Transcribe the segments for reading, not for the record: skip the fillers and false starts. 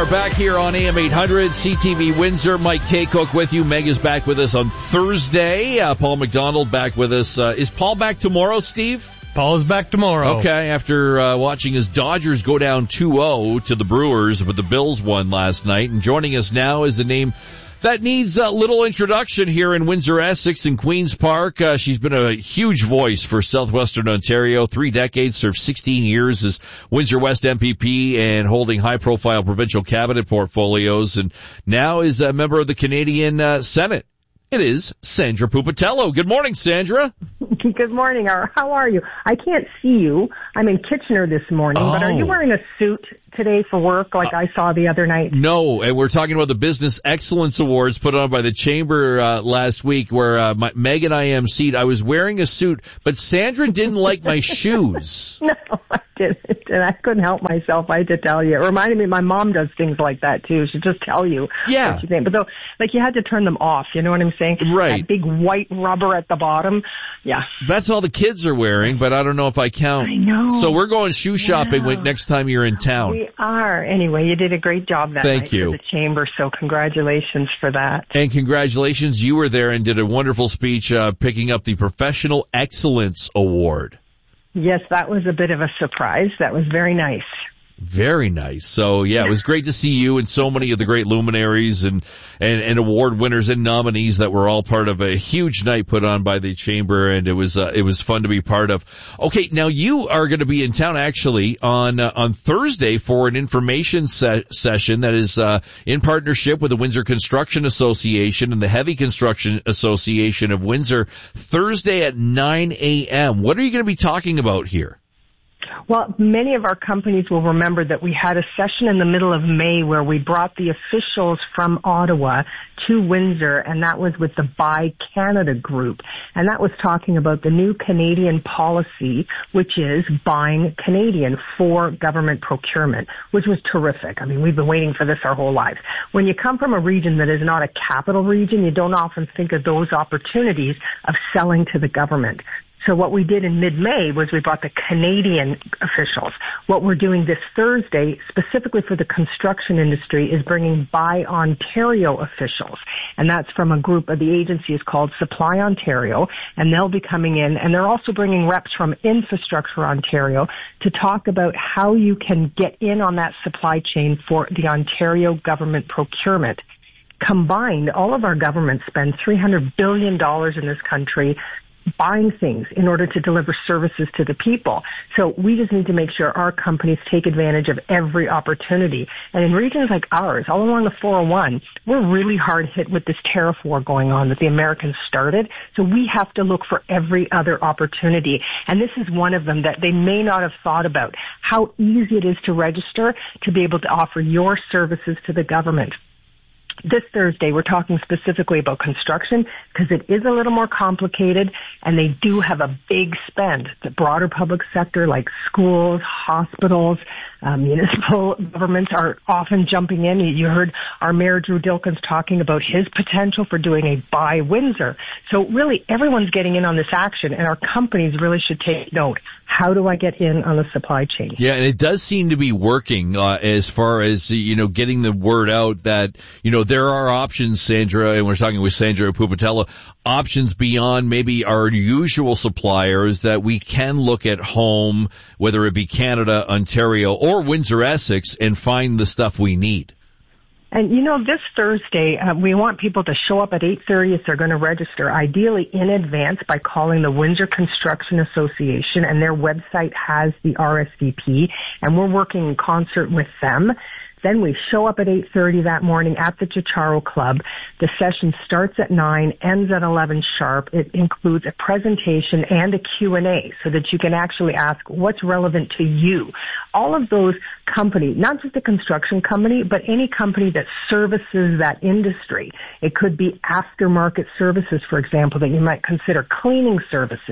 are back here on AM 800, CTV Windsor. Mike Kaycook with you. Meg is back with us on Thursday. Paul McDonald back with us. Is Paul back tomorrow, Steve? Paul is back tomorrow. Okay, after watching his Dodgers go down 2-0 to the Brewers, but the Bills won last night. And joining us now is a name that needs a little introduction here in Windsor, Essex, in Queen's Park. She's been a huge voice for Southwestern Ontario. 3 decades, served 16 years as Windsor West MPP and holding high-profile provincial cabinet portfolios, and now is a member of the Canadian Senate. It is Sandra Pupatello. Good morning, Sandra. Good morning. How are you? I can't see you. I'm in Kitchener this morning, but are you wearing a suit today for work like I saw the other night? No, and we're talking about the Business Excellence Awards put on by the Chamber last week where Meg and I emceed. I was wearing a suit, but Sandra didn't like my shoes. No, I didn't, and I couldn't help myself. I had to tell you. It reminded me, my mom does things like that too. She'll just tell you what you think. But though, like, you had to turn them off, you know what I'm saying? Right. That big white rubber at the bottom. Yeah. That's all the kids are wearing, but I don't know if I count. I know. So we're going shoe shopping next time you're in town. We are. Anyway, you did a great job that night for the Chamber, so congratulations for that. And congratulations, you were there and did a wonderful speech picking up the Professional Excellence Award. Yes, that was a bit of a surprise. That was very nice. Very nice. So, yeah, it was great to see you and so many of the great luminaries and award winners and nominees that were all part of a huge night put on by the Chamber, and it was fun to be part of. Okay, now you are going to be in town actually on Thursday for an information session that is in partnership with the Windsor Construction Association and the Heavy Construction Association of Windsor, Thursday at 9 a.m. What are you going to be talking about here? Well, many of our companies will remember that we had a session in the middle of May where we brought the officials from Ottawa to Windsor, and that was with the Buy Canada group. And that was talking about the new Canadian policy, which is buying Canadian for government procurement, which was terrific. I mean, we've been waiting for this our whole lives. When you come from a region that is not a capital region, you don't often think of those opportunities of selling to the government. So what we did in mid-May was we brought the Canadian officials. What we're doing this Thursday, specifically for the construction industry, is bringing Buy Ontario officials. And that's from a group of the agency is called Supply Ontario. And they'll be coming in. And they're also bringing reps from Infrastructure Ontario to talk about how you can get in on that supply chain for the Ontario government procurement. Combined, all of our governments spend $300 billion in this country buying things in order to deliver services to the people. So we just need to make sure our companies take advantage of every opportunity. And in regions like ours, all along the 401, we're really hard hit with this tariff war going on that the Americans started. So we have to look for every other opportunity. And this is one of them that they may not have thought about, how easy it is to register to be able to offer your services to the government. This Thursday, we're talking specifically about construction because it is a little more complicated, and they do have a big spend. The broader public sector like schools, hospitals, municipal governments are often jumping in. You heard our Mayor Drew Dilkins talking about his potential for doing a Buy Windsor. So really everyone's getting in on this action, and our companies really should take note. How do I get in on the supply chain? Yeah, and it does seem to be working as far as, getting the word out that, there are options, Sandra, and we're talking with Sandra Pupatello, options beyond maybe our usual suppliers that we can look at home, whether it be Canada, Ontario, or Windsor, Essex, and find the stuff we need. And, this Thursday, we want people to show up at 8:30 if they're going to register, ideally in advance by calling the Windsor Construction Association, and their website has the RSVP, and we're working in concert with them. Then we show up at 8:30 that morning at the Chicharo Club. The session starts at 9, ends at 11 sharp. It includes a presentation and a Q&A so that you can actually ask what's relevant to you. All of those companies, not just a construction company, but any company that services that industry. It could be aftermarket services, for example, that you might consider cleaning services.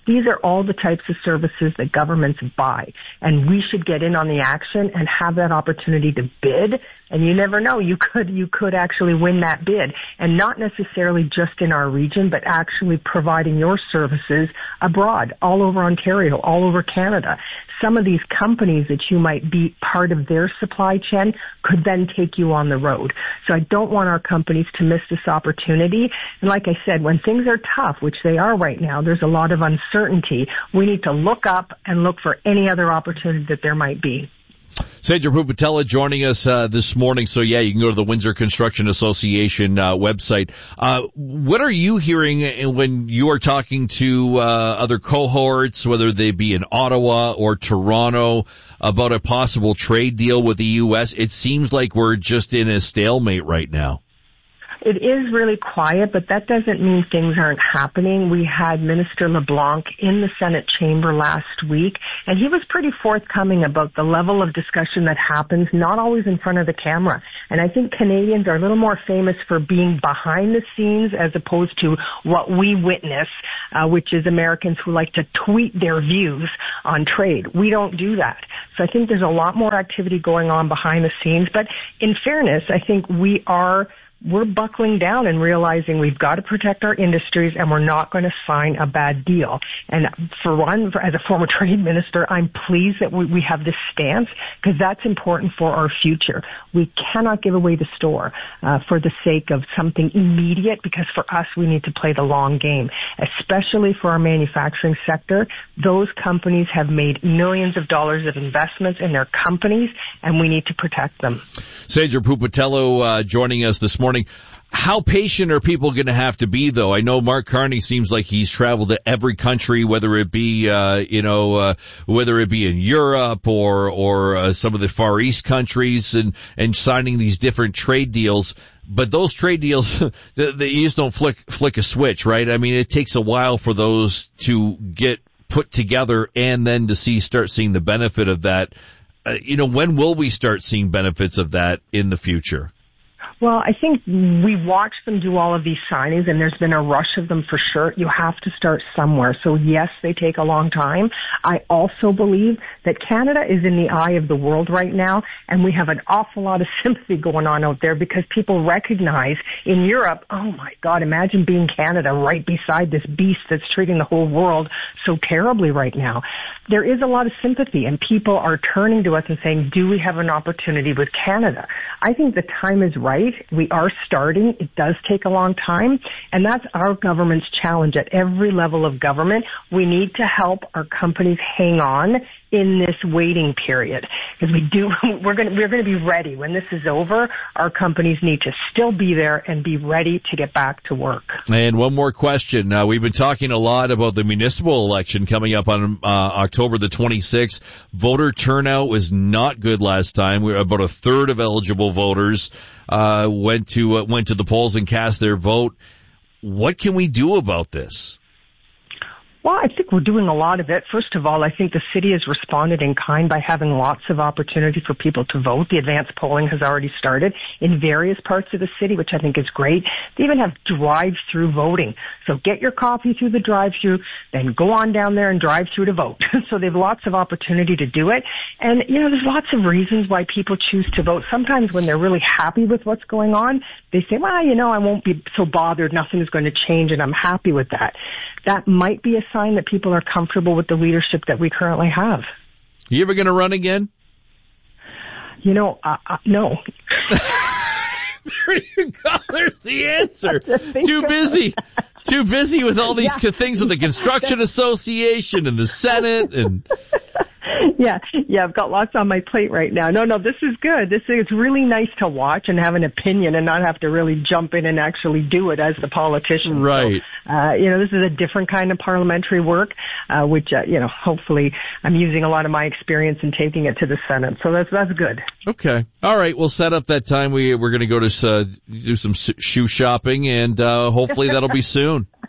These are all the types of services that governments buy, and we should get in on the action and have that opportunity to bid. And you never know, you could actually win that bid, and not necessarily just in our region, but actually providing your services abroad, all over Ontario, all over Canada. Some of these companies that you might be part of their supply chain could then take you on the road. So I don't want our companies to miss this opportunity. And like I said, when things are tough, which they are right now, there's a lot of uncertainty. We need to look up and look for any other opportunity that there might be. Sandra Pupatella joining us this morning. So yeah, you can go to the Windsor Construction Association website. What are you hearing when you are talking to other cohorts, whether they be in Ottawa or Toronto, about a possible trade deal with the U.S.? It seems like we're just in a stalemate right now. It is really quiet, but that doesn't mean things aren't happening. We had Minister LeBlanc in the Senate chamber last week, and he was pretty forthcoming about the level of discussion that happens, not always in front of the camera. And I think Canadians are a little more famous for being behind the scenes as opposed to what we witness, which is Americans who like to tweet their views on trade. We don't do that. So I think there's a lot more activity going on behind the scenes. But in fairness, I think we're buckling down and realizing we've got to protect our industries, and we're not going to sign a bad deal. And as a former trade minister, I'm pleased that we have this stance, because that's important for our future. We cannot give away the store for the sake of something immediate, because for us, we need to play the long game, especially for our manufacturing sector. Those companies have made millions of dollars of investments in their companies, and we need to protect them. Sandra Pupatella joining us this morning. How patient are people going to have to be, though? I know Mark Carney seems like he's traveled to every country, whether it be, whether it be in Europe or some of the Far East countries, and signing these different trade deals. But those trade deals, you just don't flick a switch, right? I mean, it takes a while for those to get put together and then to start seeing the benefit of that. When will we start seeing benefits of that in the future? Well, I think we watched them do all of these signings, and there's been a rush of them for sure. You have to start somewhere. So yes, they take a long time. I also believe that Canada is in the eye of the world right now, and we have an awful lot of sympathy going on out there, because people recognize in Europe, oh my God, imagine being Canada right beside this beast that's treating the whole world so terribly right now. There is a lot of sympathy, and people are turning to us and saying, do we have an opportunity with Canada? I think the time is right. We are starting. It does take a long time, and that's our government's challenge at every level of government. We need to help our companies hang on in this waiting period, because we're going to be ready when this is over. Our companies need to still be there and be ready to get back to work. And one more question. We've been talking a lot about the municipal election coming up on October the 26th. Voter turnout was not good last time. We were about a third of eligible voters went to the polls and cast their vote. What can we do about this? Well, I think we're doing a lot of it. First of all, I think the city has responded in kind by having lots of opportunity for people to vote. The advanced polling has already started in various parts of the city, which I think is great. They even have drive-through voting. So get your coffee through the drive-through, then go on down there and drive through to vote. So they have lots of opportunity to do it. And, there's lots of reasons why people choose to vote. Sometimes when they're really happy with what's going on, they say, well, I won't be so bothered. Nothing is going to change, and I'm happy with that. That might be a sign that people are comfortable with the leadership that we currently have. You ever going to run again? No. There you go. There's the answer. Too busy with all these things with the Construction Association and the Senate and... Yeah, I've got lots on my plate right now. No, this is good. It's really nice to watch and have an opinion and not have to really jump in and actually do it as the politician. Right. So, this is a different kind of parliamentary work, which, hopefully I'm using a lot of my experience and taking it to the Senate. So that's good. Okay. All right. We'll set up that time. We're going to go to do some shoe shopping, and hopefully that'll be soon.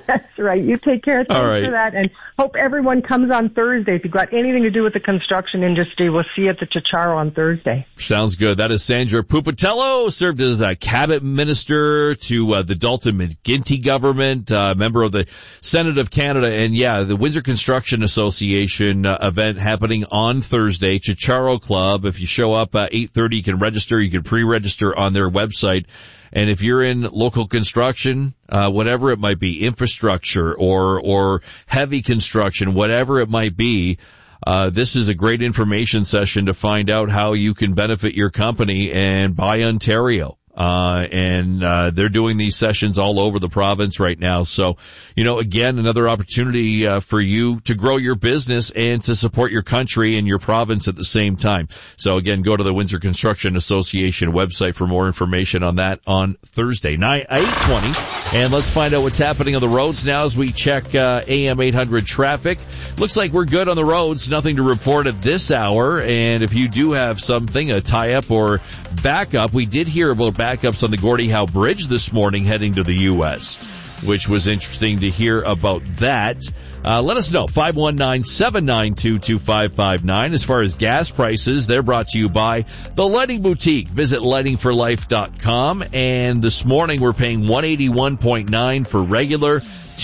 That's right. You take care. Thanks for that. And hope everyone comes on Thursday. If you've got anything to do with the construction industry, we'll see you at the Chicharo on Thursday. Sounds good. That is Sandra Pupatello, served as a cabinet minister to the Dalton McGuinty government, member of the Senate of Canada. And yeah, the Windsor Construction Association event happening on Thursday, Chicharo Club. If you show up at 8:30, you can register. You can pre-register on their website. And if you're in local construction, whatever it might be, infrastructure or heavy construction, whatever it might be, this is a great information session to find out how you can benefit your company and buy Ontario. They're doing these sessions all over the province right now. So, again, another opportunity for you to grow your business and to support your country and your province at the same time. So again, go to the Windsor Construction Association website for more information on that on Thursday, 8:20. And let's find out what's happening on the roads now as we check AM 800 traffic. Looks like we're good on the roads. Nothing to report at this hour. And if you do have something, a tie-up or backup, we did hear about backups on the Gordie Howe Bridge this morning heading to the U.S., which was interesting to hear about that. Let us know, 519-792-2559. As far as gas prices, they're brought to you by The Lighting Boutique. Visit lightingforlife.com. And this morning we're paying $181.9 for regular,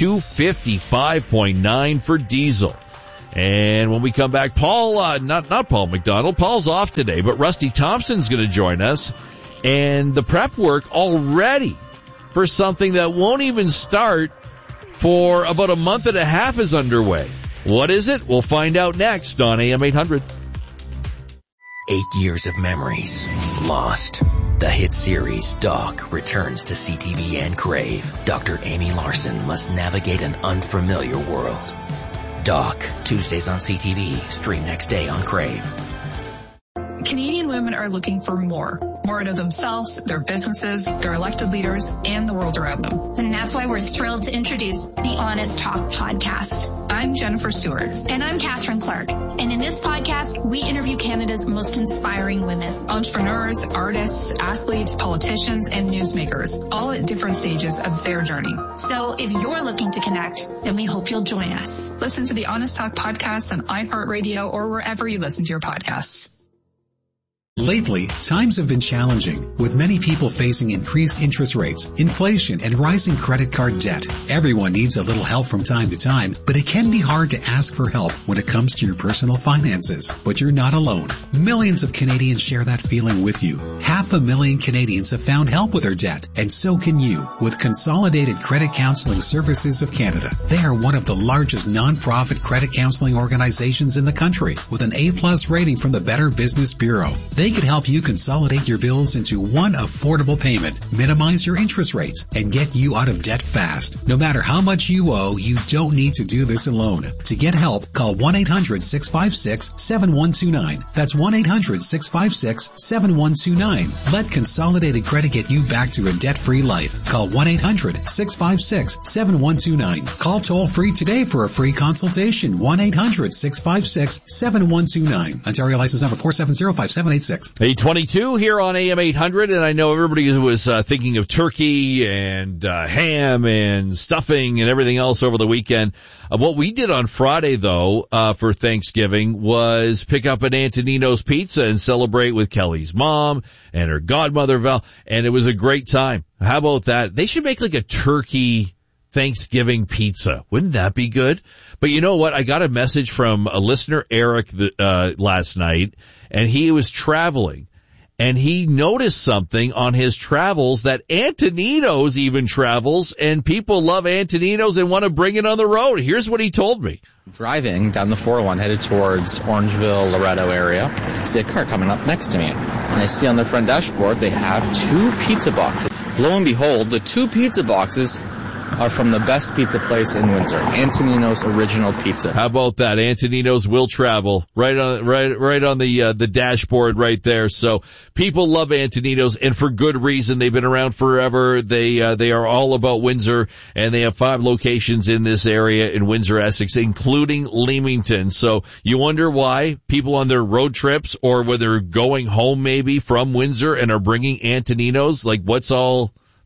$255.9 for diesel. And when we come back, Paul, not Paul McDonald, Paul's off today, but Rusty Thompson's going to join us. And the prep work already for something that won't even start for about a month and a half is underway. What is it? We'll find out next on AM 800. 8 years of memories lost. The hit series Doc returns to CTV and Crave. Dr. Amy Larson must navigate an unfamiliar world. Doc, Tuesdays on CTV, stream next day on Crave. Canadian women are looking for more out of themselves, their businesses, their elected leaders, and the world around them. And that's why we're thrilled to introduce the Honest Talk podcast. I'm Jennifer Stewart. And I'm Catherine Clark. And in this podcast, we interview Canada's most inspiring women. Entrepreneurs, artists, athletes, politicians, and newsmakers, all at different stages of their journey. So if you're looking to connect, then we hope you'll join us. Listen to the Honest Talk podcast on iHeartRadio or wherever you listen to your podcasts. Lately, times have been challenging, with many people facing increased interest rates, inflation, and rising credit card debt. Everyone needs a little help from time to time, but it can be hard to ask for help when it comes to your personal finances. But you're not alone. Millions of Canadians share that feeling with you. 500,000 Canadians have found help with their debt, and so can you, with Consolidated Credit Counseling Services of Canada. They are one of the largest non-profit credit counseling organizations in the country, with an A+ rating from the Better Business Bureau. They could help you consolidate your bills into one affordable payment, minimize your interest rates, and get you out of debt fast. No matter how much you owe, you don't need to do this alone. To get help, call 1-800-656-7129. That's 1-800-656-7129. Let Consolidated Credit get you back to a debt-free life. Call 1-800-656-7129. Call toll-free today for a free consultation. 1-800-656-7129. Ontario license number 4705786. 822 here on AM 800, and I know everybody was thinking of turkey and ham and stuffing and everything else over the weekend. What we did on Friday, though, for Thanksgiving was pick up an Antonino's pizza and celebrate with Kelly's mom and her godmother, Val, and it was a great time. How about that? They should make like a turkey Thanksgiving pizza. Wouldn't that be good? But you know what? I got a message from a listener, Eric, last night, and he was traveling, and he noticed something on his travels that Antonino's even travels, and people love Antonino's and want to bring it on the road. Here's what he told me. Driving down the 401 headed towards Orangeville, Loretto area, I see a car coming up next to me, and I see on their front dashboard they have 2 pizza boxes. Lo and behold, the 2 pizza boxes are from the best pizza place in Windsor, Antonino's Original Pizza. How about that? Antonino's will travel right on the dashboard right there. So people love Antonino's, and for good reason. They've been around forever. They are all about Windsor, and they have 5 locations in this area in Windsor, Essex, including Leamington. So you wonder why people on their road trips, or when they're going home maybe from Windsor and are bringing Antonino's, like what's all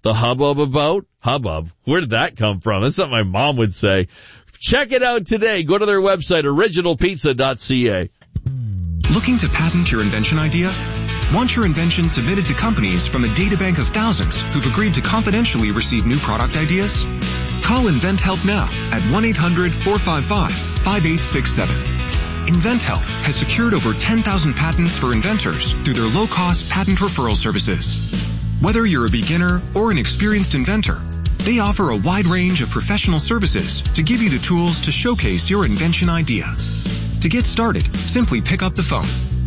the hubbub about? Hubbub. Where did that come from? That's something my mom would say. Check it out today. Go to their website, originalpizza.ca. Looking to patent your invention idea? Want your invention submitted to companies from a databank of thousands who've agreed to confidentially receive new product ideas? Call InventHelp now at 1-800-455-5867. InventHelp has secured over 10,000 patents for inventors through their low-cost patent referral services. Whether you're a beginner or an experienced inventor, they offer a wide range of professional services to give you the tools to showcase your invention idea. To get started, simply pick up the phone.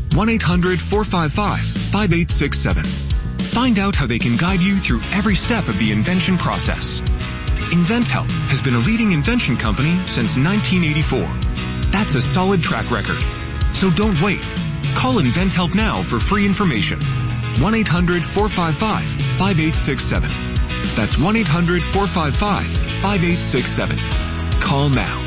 1-800-455-5867. Find out how they can guide you through every step of the invention process. InventHelp has been a leading invention company since 1984. That's a solid track record. So don't wait. Call InventHelp now for free information. 1-800-455-5867. That's 1-800-455-5867. Call now.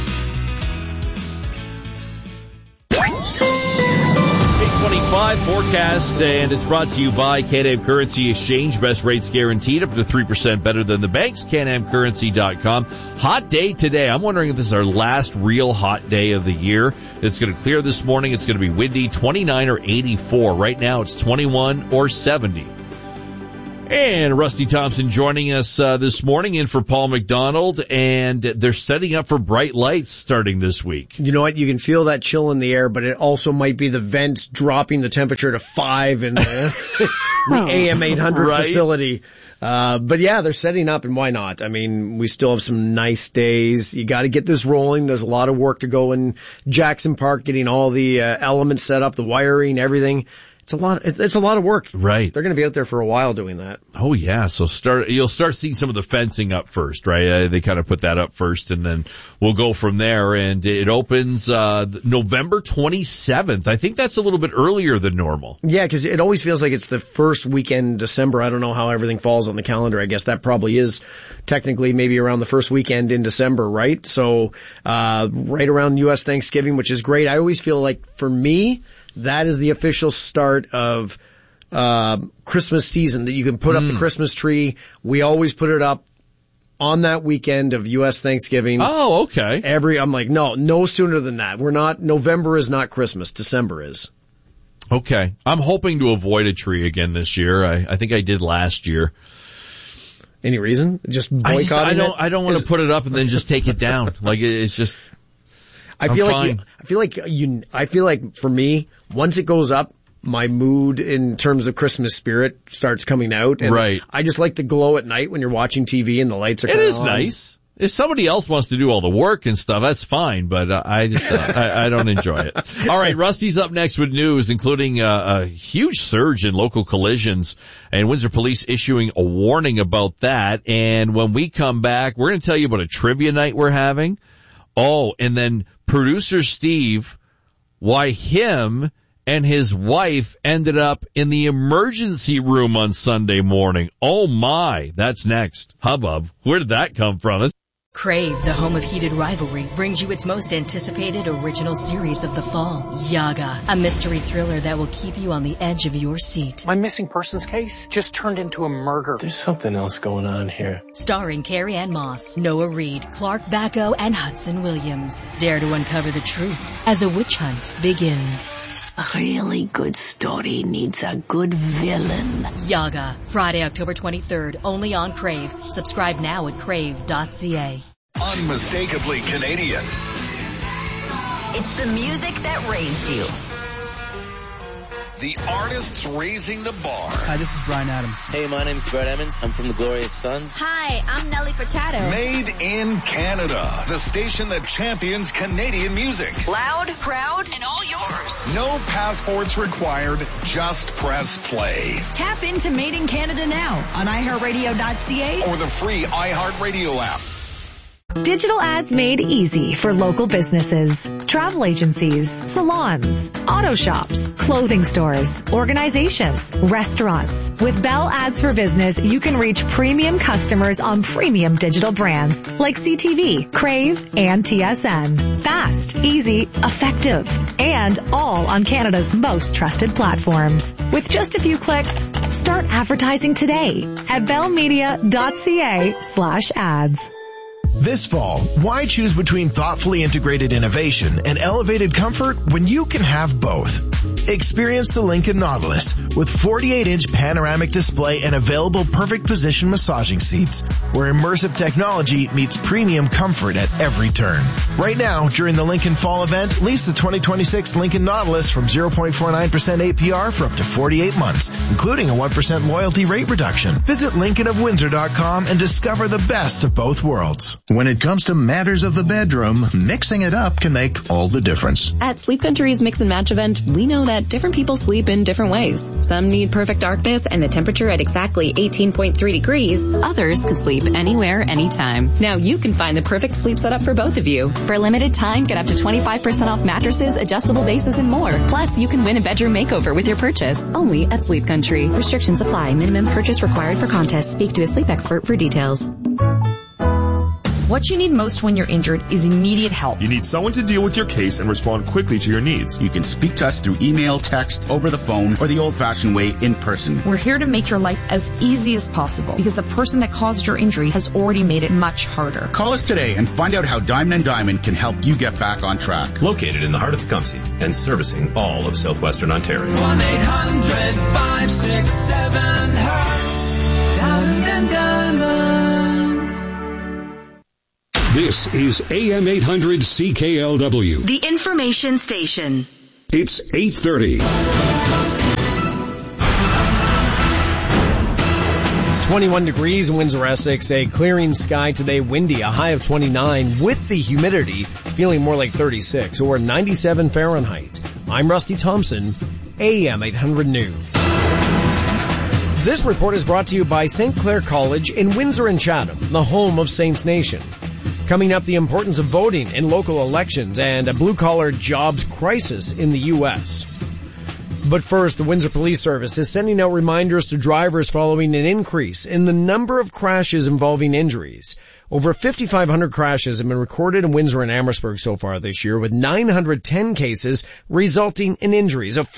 825 forecast, and it's brought to you by Can-Am Currency Exchange. Best rates guaranteed, up to 3% better than the banks. CanAmCurrency.com. Hot day today. I'm wondering if this is our last real hot day of the year. It's going to clear this morning. It's going to be windy, 29 or 84. Right now it's 21 or 70. And Rusty Thompson joining us this morning in for Paul McDonald, and they're setting up for bright lights starting this week. You know what? You can feel that chill in the air, but it also might be the vents dropping the temperature to 5 in the, the AM 800 facility. But yeah, they're setting up, and why not? I mean, we still have some nice days. You got to get this rolling. There's a lot of work to go in Jackson Park, getting all the elements set up, the wiring, everything. It's a lot of work. Right. They're going to be out there for a while doing that. Oh yeah. So you'll start seeing some of the fencing up first, right? They kind of put that up first, and then we'll go from there. And it opens, November 27th. I think that's a little bit earlier than normal. Yeah, because it always feels like it's the first weekend in December. I don't know how everything falls on the calendar. I guess that probably is technically maybe around the first weekend in December, right? So, right around U.S. Thanksgiving, which is great. I always feel like for me, that is the official start of Christmas season, that you can put up the Christmas tree. We always put it up on that weekend of U.S. Thanksgiving. Oh, okay. I'm like, no sooner than that. November is not Christmas. December is. Okay. I'm hoping to avoid a tree again this year. I think I did last year. Any reason? Just boycotting it? I don't want to put it up and then just take it down. Like, it's just... I feel like for me, once it goes up, my mood in terms of Christmas spirit starts coming out. And right. I just like the glow at night when you're watching TV and the lights are kind of on. It is nice. If somebody else wants to do all the work and stuff, that's fine, but I just I don't enjoy it. All right, Rusty's up next with news, including a huge surge in local collisions, and Windsor Police issuing a warning about that. And when we come back, we're going to tell you about a trivia night we're having. Oh, and then producer Steve, why him and his wife ended up in the emergency room on Sunday morning. Oh my, that's next. Hubbub, where did that come from? Crave, the home of heated rivalry, brings you its most anticipated original series of the fall, Yaga, a mystery thriller that will keep you on the edge of your seat. My missing persons case just turned into a murder. There's something else going on here. Starring Carrie Ann Moss, Noah Reid, Clark Bacco, and Hudson Williams. Dare to uncover the truth as a witch hunt begins. A really good story needs a good villain. Yaga, Friday, October 23rd, only on Crave. Subscribe now at crave.ca. Unmistakably Canadian. It's the music that raised you. The artists raising the bar. Hi, this is Bryan Adams. Hey, my name's Brett Emmons. I'm from the Glorious Sons. Hi, I'm Nelly Furtado. Made in Canada. The station that champions Canadian music. Loud, proud, and all yours. No passports required. Just press play. Tap into Made in Canada now on iHeartRadio.ca or the free iHeartRadio app. Digital ads made easy for local businesses, travel agencies, salons, auto shops, clothing stores, organizations, restaurants. With Bell Ads for Business, you can reach premium customers on premium digital brands like CTV, Crave, and TSN. Fast, easy, effective, and all on Canada's most trusted platforms. With just a few clicks, start advertising today at bellmedia.ca/ads. This fall, why choose between thoughtfully integrated innovation and elevated comfort when you can have both? Experience the Lincoln Nautilus with 48-inch panoramic display and available perfect position massaging seats, where immersive technology meets premium comfort at every turn. Right now, during the Lincoln Fall event, lease the 2026 Lincoln Nautilus from 0.49% APR for up to 48 months, including a 1% loyalty rate reduction. Visit LincolnofWindsor.com and discover the best of both worlds. When it comes to matters of the bedroom, mixing it up can make all the difference. At Sleep Country's Mix and Match event, we know that different people sleep in different ways. Some need perfect darkness and the temperature at exactly 18.3 degrees. Others could sleep anywhere, anytime. Now you can find the perfect sleep setup for both of you. For a limited time, get up to 25% off mattresses, adjustable bases, and more. Plus, you can win a bedroom makeover with your purchase. Only at Sleep Country. Restrictions apply. Minimum purchase required for contest. Speak to a sleep expert for details. What you need most when you're injured is immediate help. You need someone to deal with your case and respond quickly to your needs. You can speak to us through email, text, over the phone, or the old-fashioned way, in person. We're here to make your life as easy as possible because the person that caused your injury has already made it much harder. Call us today and find out how Diamond & Diamond can help you get back on track. Located in the heart of Tecumseh and servicing all of southwestern Ontario. 1-800-567-HERT. Diamond & Diamond. This is AM 800 CKLW. The information station. It's 8:30. 21 degrees in Windsor, Essex. A clearing sky today, windy, a high of 29 with the humidity feeling more like 36 or 97 Fahrenheit. I'm Rusty Thompson, AM 800 News. This report is brought to you by St. Clair College in Windsor and Chatham, the home of Saints Nation. Coming up, the importance of voting in local elections and a blue-collar jobs crisis in the U.S. But first, the Windsor Police Service is sending out reminders to drivers following an increase in the number of crashes involving injuries. Over 5,500 crashes have been recorded in Windsor and Amherstburg so far this year, with 910 cases resulting in injuries, a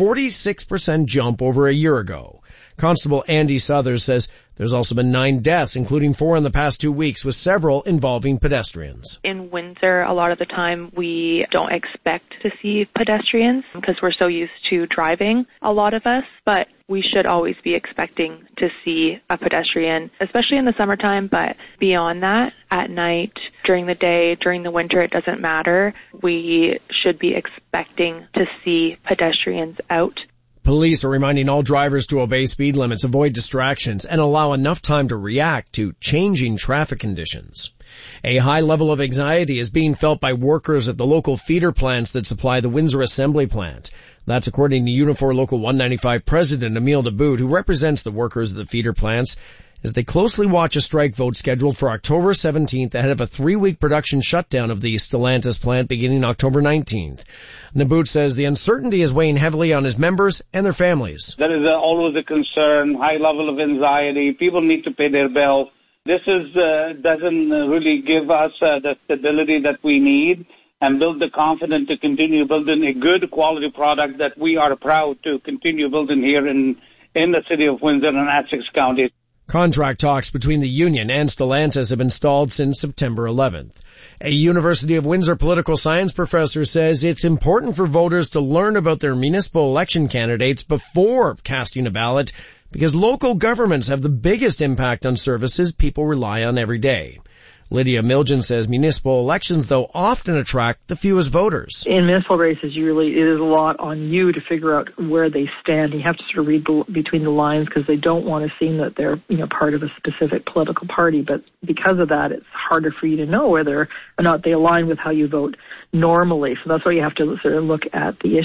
46% jump over a year ago. Constable Andy Southers says there's also been 9 deaths, including 4 in the past 2 weeks, with several involving pedestrians. In Windsor, a lot of the time we don't expect to see pedestrians because we're so used to driving, a lot of us, but we should always be expecting to see a pedestrian, especially in the summertime, but beyond that, at night, during the day, during the winter, it doesn't matter. We should be expecting to see pedestrians out. Police are reminding all drivers to obey speed limits, avoid distractions, and allow enough time to react to changing traffic conditions. A high level of anxiety is being felt by workers at the local feeder plants that supply the Windsor Assembly Plant. That's according to Unifor Local 195 President Emile DeBoot, who represents the workers at the feeder plants, as they closely watch a strike vote scheduled for October 17th ahead of a 3-week production shutdown of the Stellantis plant beginning October 19th. Naboot says the uncertainty is weighing heavily on his members and their families. There is always a concern, high level of anxiety. People need to pay their bill. This doesn't really give us the stability that we need and build the confidence to continue building a good quality product that we are proud to continue building here in the city of Windsor and Essex County. Contract talks between the union and Stellantis have been stalled since September 11th. A University of Windsor political science professor says it's important for voters to learn about their municipal election candidates before casting a ballot because local governments have the biggest impact on services people rely on every day. Lydia Milgen says municipal elections, though, often attract the fewest voters. In municipal races, it is a lot on you to figure out where they stand. You have to sort of read between the lines because they don't want to seem that they're, part of a specific political party. But because of that, it's harder for you to know whether or not they align with how you vote normally. So that's why you have to sort of look at the issues.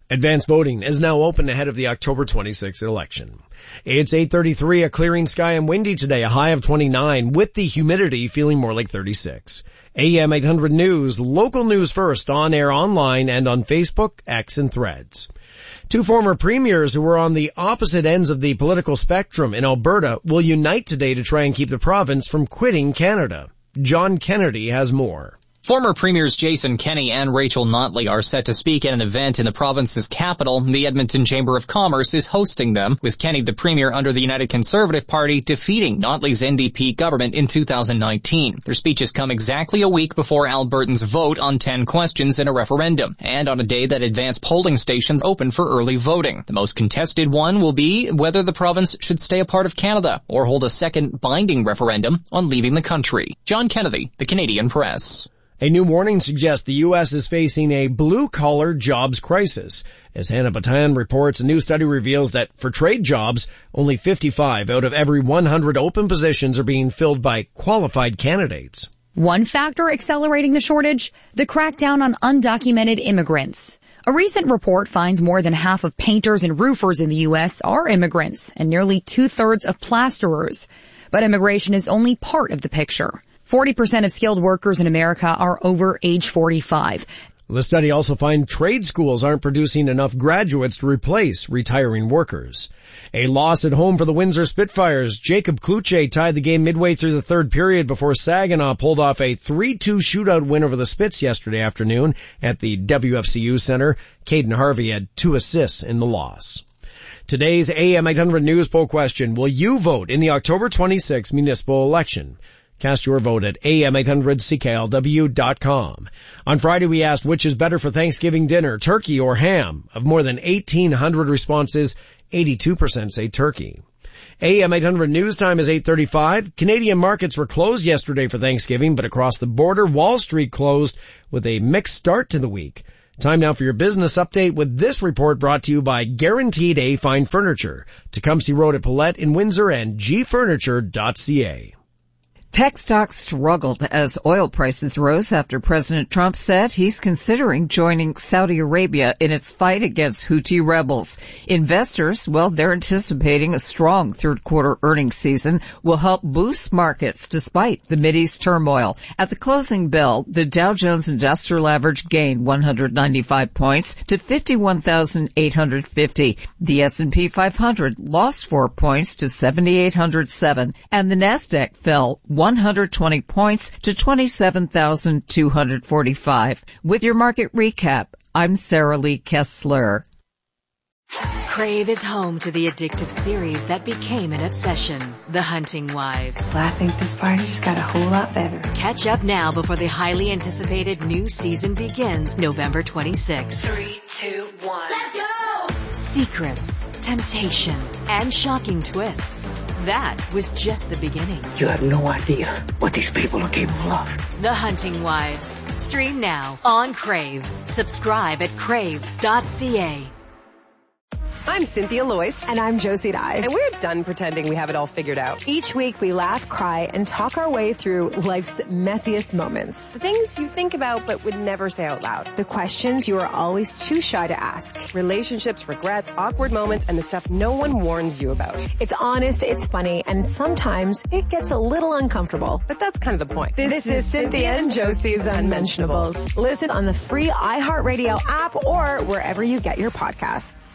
Advanced voting is now open ahead of the October 26th election. It's 8:33, a clearing sky and windy today, a high of 29, with the humidity feeling more like 36. AM 800 News, local news first, on air, online, and on Facebook, X, and Threads. Two former premiers who were on the opposite ends of the political spectrum in Alberta will unite today to try and keep the province from quitting Canada. John Kennedy has more. Former Premiers Jason Kenney and Rachel Notley are set to speak at an event in the province's capital. The Edmonton Chamber of Commerce is hosting them, with Kenney, the Premier under the United Conservative Party, defeating Notley's NDP government in 2019. Their speeches come exactly a week before Albertans vote on 10 questions in a referendum, and on a day that advanced polling stations open for early voting. The most contested one will be whether the province should stay a part of Canada or hold a second binding referendum on leaving the country. John Kennedy, The Canadian Press. A new warning suggests the U.S. is facing a blue-collar jobs crisis. As Hannah Batan reports, a new study reveals that for trade jobs, only 55 out of every 100 open positions are being filled by qualified candidates. One factor accelerating the shortage, the crackdown on undocumented immigrants. A recent report finds more than half of painters and roofers in the U.S. are immigrants, and nearly 2/3 of plasterers. But immigration is only part of the picture. 40% of skilled workers in America are over age 45. The study also finds trade schools aren't producing enough graduates to replace retiring workers. A loss at home for the Windsor Spitfires. Jacob Kluche tied the game midway through the third period before Saginaw pulled off a 3-2 shootout win over the Spits yesterday afternoon at the WFCU Center. Caden Harvey had 2 assists in the loss. Today's AM 800 News poll question: will you vote in the October 26th municipal election? Cast your vote at am800cklw.com. On Friday, we asked which is better for Thanksgiving dinner, turkey or ham. Of more than 1,800 responses, 82% say turkey. AM 800 News time is 8:35. Canadian markets were closed yesterday for Thanksgiving, but across the border, Wall Street closed with a mixed start to the week. Time now for your business update with this report brought to you by Guaranteed A Fine Furniture, Tecumseh Road at Paulette in Windsor and gfurniture.ca. Tech stocks struggled as oil prices rose after President Trump said he's considering joining Saudi Arabia in its fight against Houthi rebels. Investors, well, they're anticipating a strong third quarter earnings season will help boost markets despite the Mideast turmoil. At the closing bell, the Dow Jones Industrial Average gained 195 points to 51,850. The S&P 500 lost 4 points to 7,807, and the Nasdaq fell 120 points to 27,245. With your market recap, I'm Sarah Lee Kessler. Crave is home to the addictive series that became an obsession, The Hunting Wives. Well, I think this party just got a whole lot better. Catch up now before the highly anticipated new season begins November 26th. 3, 2, 1. Let's go! Secrets, temptation, and shocking twists. That was just the beginning. You have no idea what these people are capable of. The Hunting Wives. Stream now on Crave. Subscribe at crave.ca. I'm Cynthia Loyce. And I'm Josie Dye. And we're done pretending we have it all figured out. Each week we laugh, cry, and talk our way through life's messiest moments. The things you think about but would never say out loud. The questions you are always too shy to ask. Relationships, regrets, awkward moments, and the stuff no one warns you about. It's honest, it's funny, and sometimes it gets a little uncomfortable. But that's kind of the point. This is Cynthia and Josie's Unmentionables. Listen on the free iHeartRadio app or wherever you get your podcasts.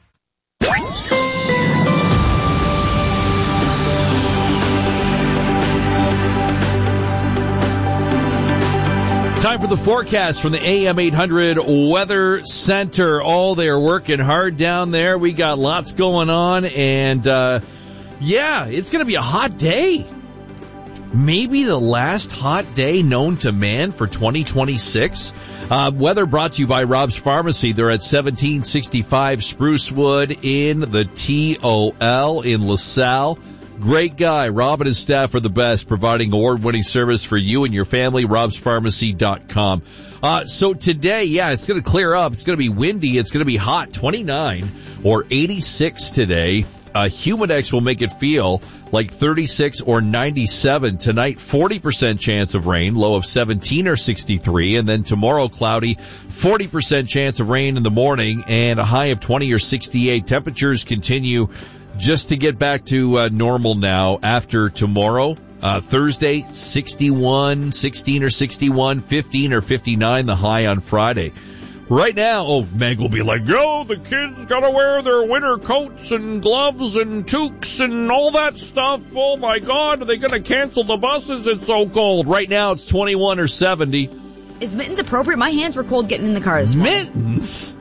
Time for the forecast from the AM 800 Weather Center. Oh, they're working hard down there. We got lots going on, and it's going to be a hot day. Maybe the last hot day known to man for 2026. Weather brought to you by Rob's Pharmacy. They're at 1765 Sprucewood in the TOL in LaSalle. Great guy. Rob and his staff are the best, providing award-winning service for you and your family. robspharmacy.com. So today, it's going to clear up. It's going to be windy. It's going to be hot, 29 or 86 today. Humidex will make it feel like 36 or 97. Tonight, 40% chance of rain, low of 17 or 63. And then tomorrow, cloudy, 40% chance of rain in the morning and a high of 20 or 68. Temperatures continue just to get back to normal now after tomorrow. Thursday, 61, 16 or 61, 15 or 59, the high on Friday. Right now, Meg will be like, yo, the kids gotta wear their winter coats and gloves and toques and all that stuff. Oh my God, are they gonna cancel the buses? It's so cold. Right now, it's 21 or 70. Is mittens appropriate? My hands were cold getting in the car this morning. Mittens?